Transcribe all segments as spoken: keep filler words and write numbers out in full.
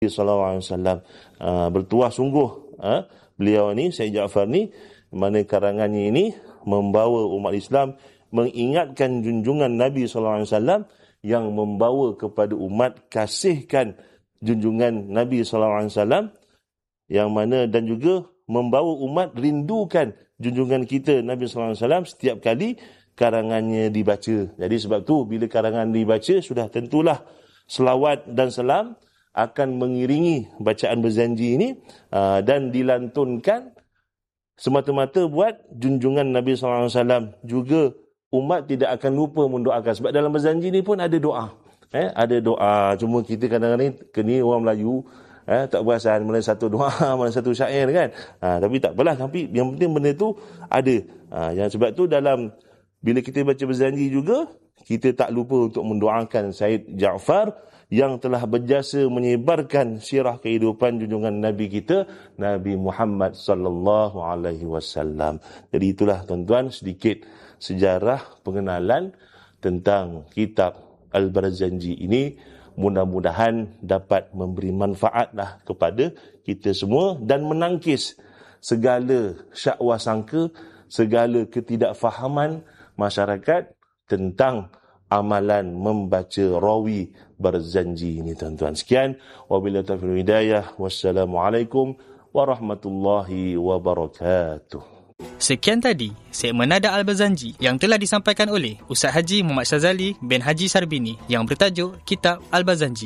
sallallahu alaihi wasallam. Uh, bertuah sungguh uh, beliau ni, Syed Jaafar ni, mana karangannya ini membawa umat Islam mengingatkan junjungan Nabi sallallahu alaihi wasallam yang membawa kepada umat kasihkan junjungan Nabi sallallahu alaihi wasallam, yang mana dan juga membawa umat rindukan junjungan kita Nabi sallallahu alaihi wasallam setiap kali karangannya dibaca. Jadi sebab tu bila karangan dibaca, sudah tentulah selawat dan salam akan mengiringi bacaan berjanji ini uh, dan dilantunkan semata-mata buat junjungan Nabi sallallahu alaihi wasallam. Juga umat tidak akan lupa mendoakan, sebab dalam berjanji ni pun ada doa. Eh, ada doa. Cuma kita kadang-kadang ni kena orang Melayu eh, tak perasan mana satu doa, mana satu syair kan. Ha, tapi tak apalah, tapi yang penting benda tu ada. Ha, yang sebab tu dalam bila kita baca berjanji juga, kita tak lupa untuk mendoakan Syed Jaafar yang telah berjasa menyebarkan sirah kehidupan junjungan Nabi kita, Nabi Muhammad sallallahu alaihi wasallam. Jadi itulah tuan-tuan sedikit sejarah pengenalan tentang kitab Al-Barzanji ini. Mudah-mudahan dapat memberi manfaatlah kepada kita semua dan menangkis segala syakwa sangka, segala ketidakfahaman masyarakat tentang amalan membaca rawi Barzanji ini, tuan-tuan. Sekian, wabillahi taufiq wal hidayah. Wassalamualaikum warahmatullahi wabarakatuh. Sekian tadi segmen Nada Al-Barzanji yang telah disampaikan oleh Ustaz Haji Muhammad Syazali bin Haji Sarbini yang bertajuk Kitab Al-Barzanji.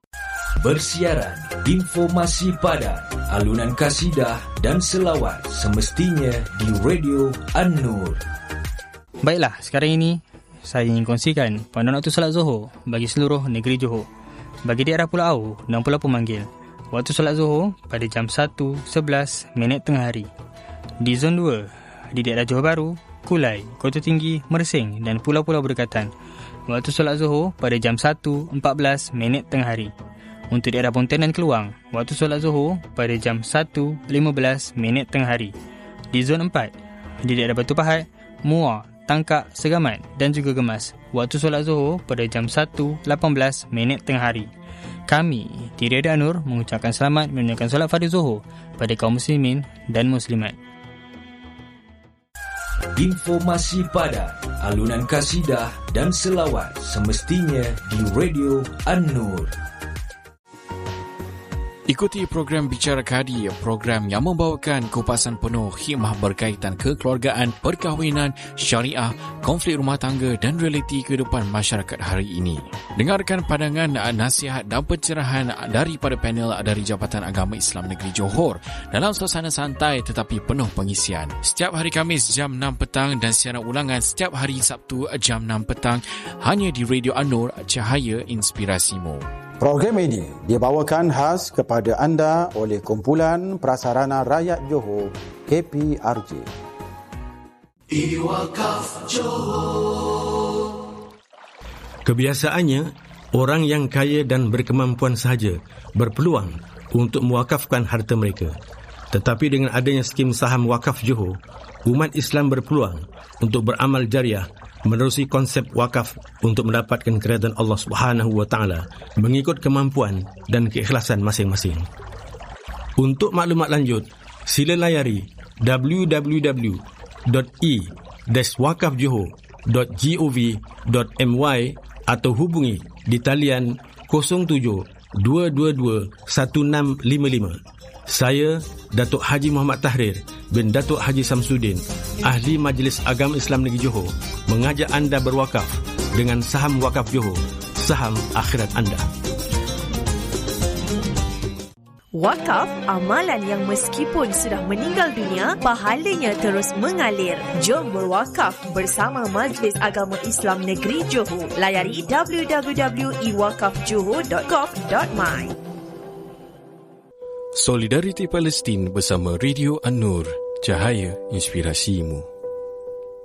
Bersiaran, informasi padat, alunan kasidah dan selawat semestinya di Radio An-Nur. Baiklah, sekarang ini saya ingin kongsikan panduan waktu solat Zuhur bagi seluruh negeri Johor. Bagi daerah Pulau Au dan Pulau Pemanggil, waktu solat Zuhur pada jam satu sebelas minit tengah hari. Di zon dua, di daerah Johor Bahru, Kulai, Kota Tinggi, Mersing dan Pulau-Pulau Berdekatan, waktu solat Zuhur pada jam satu empat belas minit tengah hari. Untuk daerah Pontian dan Keluang, waktu solat Zuhur pada jam satu lima belas minit tengah hari. Di zon empat, di daerah Batu Pahat, Muar, Tangkak, Segamat dan juga Gemas, waktu solat Zuhur pada jam satu lapan belas minit tengah hari. Kami di Radio An-Nur mengucapkan selamat menunaikan solat Fardhu Zuhur pada kaum muslimin dan muslimat. Informasi padat, alunan kasidah dan selawat semestinya di Radio An-Nur. Ikuti program Bicara Kadi, program yang membawakan kupasan penuh hikmah berkaitan kekeluargaan, perkahwinan, syariah, konflik rumah tangga dan realiti kehidupan masyarakat hari ini. Dengarkan pandangan, nasihat dan pencerahan daripada panel dari Jabatan Agama Islam Negeri Johor dalam suasana santai tetapi penuh pengisian. Setiap hari Khamis jam enam petang dan siaran ulangan setiap hari Sabtu jam enam petang hanya di Radio An-Nur, Cahaya Inspirasimu. Program ini dibawakan khas kepada anda oleh Kumpulan Prasarana Rakyat Johor, K P R J. E-Wakaf Johor. Kebiasaannya, orang yang kaya dan berkemampuan sahaja berpeluang untuk mewakafkan harta mereka. Tetapi dengan adanya skim saham wakaf Johor, umat Islam berpeluang untuk beramal jariah menerusi konsep wakaf untuk mendapatkan keridhaan Allah Subhanahu wa taala mengikut kemampuan dan keikhlasan masing-masing. Untuk maklumat lanjut, sila layari w w w dot e dash wakaf johor dot gov dot my atau hubungi di talian kosong tujuh dua dua dua satu enam lima lima. Saya, Datuk Haji Muhammad Tahrir bin Datuk Haji Samsudin, Ahli Majlis Agama Islam Negeri Johor, mengajak anda berwakaf dengan saham wakaf Johor, saham akhirat anda. Wakaf, amalan yang meskipun sudah meninggal dunia, pahalanya terus mengalir. Jom berwakaf bersama Majlis Agama Islam Negeri Johor. Layari w w w dot e wakaf johor dot gov dot my. Solidariti Palestin bersama Radio An-Nur, Cahaya Inspirasimu.